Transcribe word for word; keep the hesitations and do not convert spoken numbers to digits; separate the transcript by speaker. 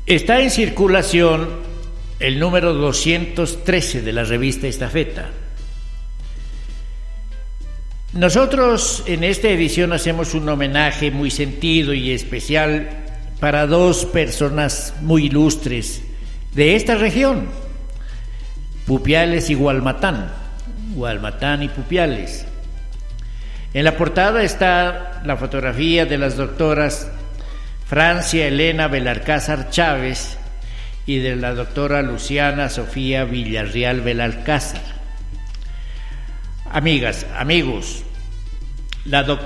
Speaker 1: Está en circulación el número doscientos trece de la revista Estafeta. Nosotros en esta edición hacemos un homenaje muy sentido y especial para dos personas muy ilustres de esta región, Pupiales y Gualmatán, Gualmatán y Pupiales. En la portada está la fotografía de las doctoras Francia Elena Belalcázar Chávez y de la doctora Luciana Sofía Villarreal Belalcázar. Amigas, amigos, la doctora